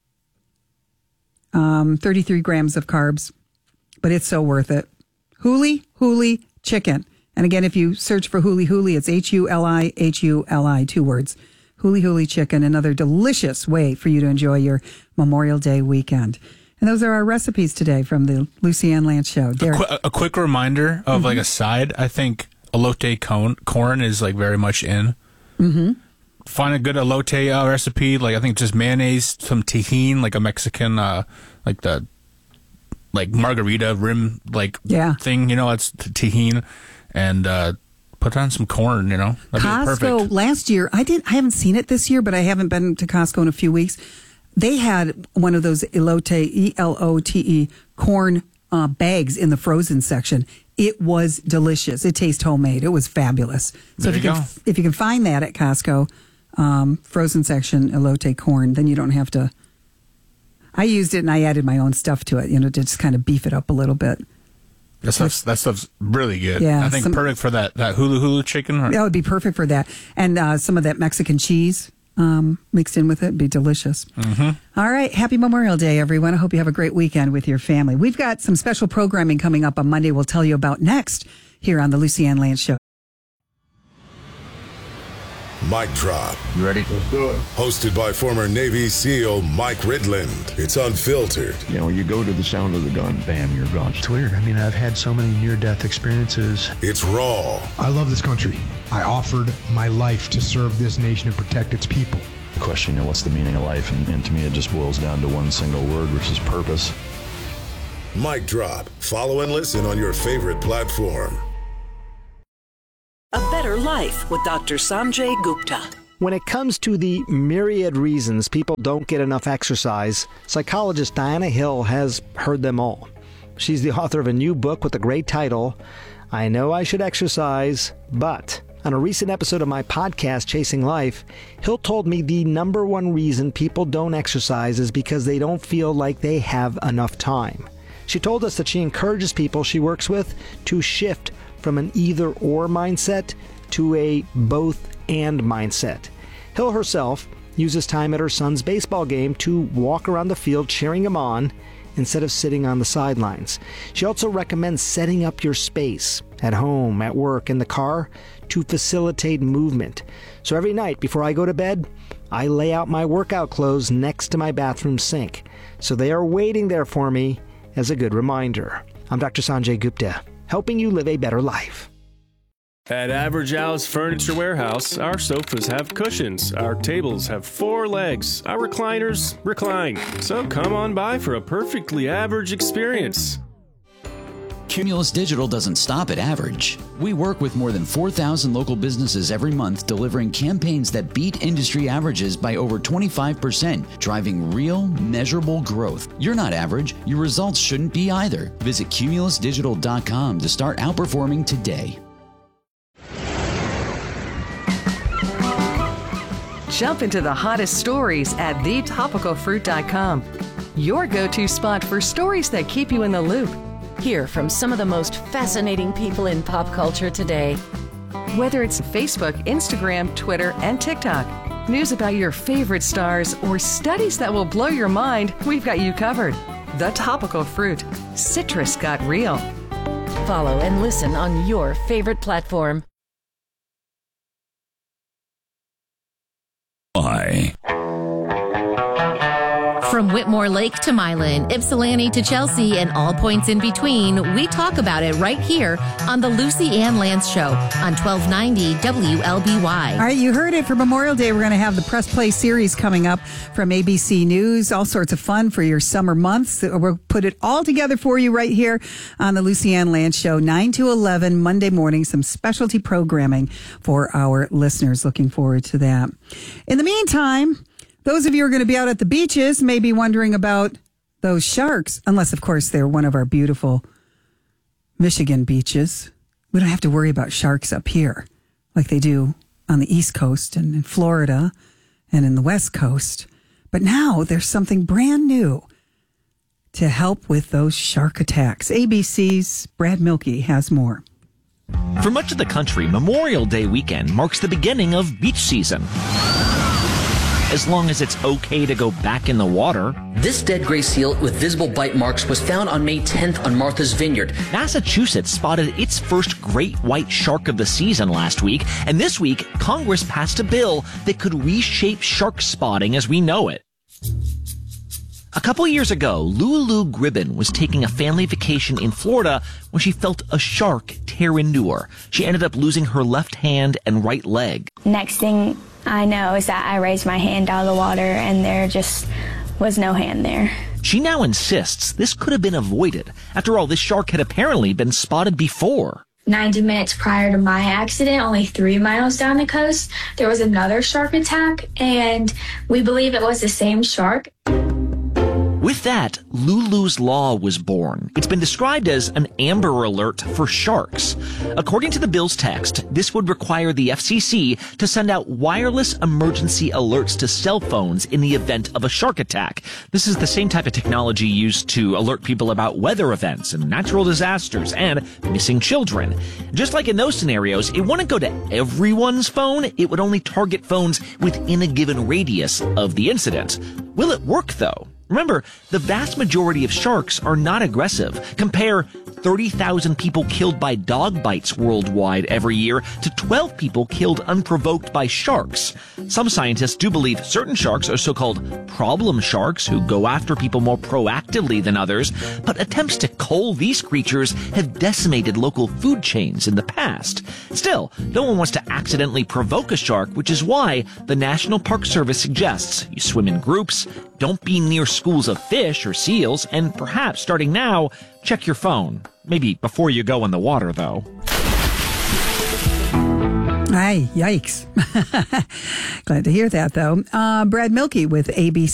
um, thirty-three grams of carbs. But it's so worth it. Huli Huli chicken. And again, if you search for Huli Huli, it's H U L I, H U L I, two words. Huli Huli chicken, another delicious way for you to enjoy your Memorial Day weekend. And those are our recipes today from the Lucy Ann Lance Show. A, qu- a quick reminder of mm-hmm. like a side. I think elote con- corn is like very much in. Mm-hmm. Find a good elote uh, recipe. Like I think just mayonnaise, some tahini, like a Mexican, uh, like the like margarita rim like yeah. thing. You know, it's tahini, and uh, put on some corn. You know, that'd Costco be perfect. last year. I did. I haven't seen it this year, but I haven't been to Costco in a few weeks. They had one of those elote, E L O T E, corn uh, bags in the frozen section. It was delicious. It tastes homemade. It was fabulous. So There if you, you can, go. if you can find that at Costco, um, frozen section elote corn, then you don't have to. I used it and I added my own stuff to it, you know, to just kind of beef it up a little bit. That stuff's, that stuff's really good. Yeah, I think some- perfect for that, that hulu hulu chicken. Or, That would be perfect for that. And uh, some of that Mexican cheese um, mixed in with it would be delicious. Mm-hmm. All right. Happy Memorial Day, everyone. I hope you have a great weekend with your family. We've got some special programming coming up on Monday we'll tell you about next here on the Lucy Ann Lance Show. Mic Drop. You ready? Let's do it. Hosted by former Navy SEAL Mike Ridland. It's unfiltered. You know, you go to the sound of the gun, bam, you're gone. It's weird. I mean, I've had so many near-death experiences. It's raw. I love this country. I offered my life to serve this nation and protect its people. The question, you know, what's the meaning of life? And, and to me, it just boils down to one single word, which is purpose. Mic Drop. Follow and listen on your favorite platform. A Better Life with Doctor Sanjay Gupta. When it comes to the myriad reasons people don't get enough exercise, psychologist Diana Hill has heard them all. She's the author of a new book with the great title, I Know I Should Exercise, But... On a recent episode of my podcast, Chasing Life, Hill told me the number one reason people don't exercise is because they don't feel like they have enough time. She told us that she encourages people she works with to shift from an either-or mindset to a both-and mindset. Hill herself uses time at her son's baseball game to walk around the field cheering him on instead of sitting on the sidelines. She also recommends setting up your space at home, at work, in the car to facilitate movement. So every night before I go to bed, I lay out my workout clothes next to my bathroom sink. So they are waiting there for me as a good reminder. I'm Doctor Sanjay Gupta, helping you live a better life. At Average Al's Furniture Warehouse, our sofas have cushions, our tables have four legs, our recliners recline. So come on by for a perfectly average experience. Cumulus Digital doesn't stop at average. We work with more than four thousand local businesses every month, delivering campaigns that beat industry averages by over twenty-five percent, driving real, measurable growth. You're not average. Your results shouldn't be either. Visit cumulus digital dot com to start outperforming today. Jump into the hottest stories at the topical fruit dot com. Your go-to spot for stories that keep you in the loop. Hear from some of the most fascinating people in pop culture today. Whether it's Facebook, Instagram, Twitter, and TikTok, news about your favorite stars, or studies that will blow your mind, we've got you covered. The Topical Fruit. Citrus got real. Follow and listen on your favorite platform. Why? From Whitmore Lake to Milan, Ypsilanti to Chelsea, and all points in between, we talk about it right here on the Lucy Ann Lance Show on twelve ninety W L B Y. All right, you heard it. For Memorial Day, we're going to have the Press Play series coming up from A B C News. All sorts of fun for your summer months. We'll put it all together for you right here on the Lucy Ann Lance Show, nine to eleven, Monday morning. Some specialty programming for our listeners. Looking forward to that. In the meantime, those of you who are going to be out at the beaches may be wondering about those sharks, unless, of course, they're one of our beautiful Michigan beaches. We don't have to worry about sharks up here like they do on the East Coast and in Florida and in the West Coast. But now there's something brand new to help with those shark attacks. A B C's Brad Milkey has more. For much of the country, Memorial Day weekend marks the beginning of beach season. As long as it's okay to go back in the water. This dead gray seal with visible bite marks was found on May tenth on Martha's Vineyard. Massachusetts spotted its first great white shark of the season last week, and this week, Congress passed a bill that could reshape shark spotting as we know it. A couple years ago, Lulu Gribben was taking a family vacation in Florida when she felt a shark tear into her. She ended up losing her left hand and right leg. Next thing I know is that I raised my hand out of the water and there just was no hand there. She now insists this could have been avoided. After all, this shark had apparently been spotted before. ninety minutes prior to my accident, only three miles down the coast, there was another shark attack, and we believe it was the same shark. With that, Lulu's Law was born. It's been described as an Amber Alert for sharks. According to the bill's text, this would require the F C C to send out wireless emergency alerts to cell phones in the event of a shark attack. This is the same type of technology used to alert people about weather events and natural disasters and missing children. Just like in those scenarios, it wouldn't go to everyone's phone. It would only target phones within a given radius of the incident. Will it work, though? Remember, the vast majority of sharks are not aggressive. Compare thirty thousand people killed by dog bites worldwide every year to twelve people killed unprovoked by sharks. Some scientists do believe certain sharks are so-called problem sharks who go after people more proactively than others, but attempts to cull these creatures have decimated local food chains in the past. Still, no one wants to accidentally provoke a shark, which is why the National Park Service suggests you swim in groups, don't be near schools of fish or seals, and perhaps, starting now, check your phone. Maybe before you go in the water, though. Ay, yikes. Glad to hear that, though. Uh, Brad Milkey with A B C.